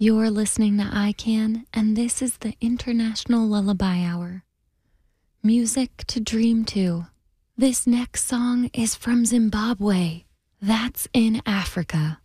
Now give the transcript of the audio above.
You're listening to ICANN, and this is the International Lullaby Hour. Music to dream to. This next song is from Zimbabwe. That's in Africa.